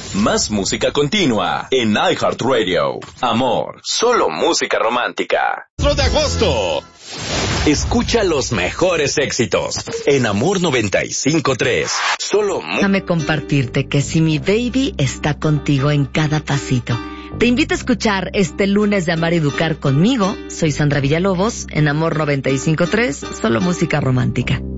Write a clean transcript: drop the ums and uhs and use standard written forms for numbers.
Más música continua en iHeartRadio. Amor, solo música romántica. 4 de agosto. Escucha los mejores éxitos en Amor 95.3. Solo Déjame compartirte que si mi baby está contigo en cada pasito. Te invito a escuchar este lunes de Amar y Educar conmigo. Soy Sandra Villalobos en Amor 95.3, solo música romántica.